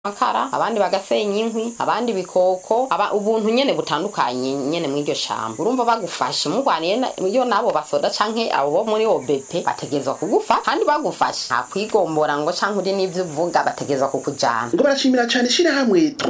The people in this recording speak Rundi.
makara abandi bagasenya inkwi abandi bikoko ubuntu nyene butandukanye nyene mw'iryo shamba urumva bagufashe mugwaniye iyo nabo basoda canke abo muri OBP bategezwa kugufa kandi bagufashe nta kwigombora ngo canke uri n'ivyo uvuga bategezwa kukujana ngo barashimira cane shira hamwe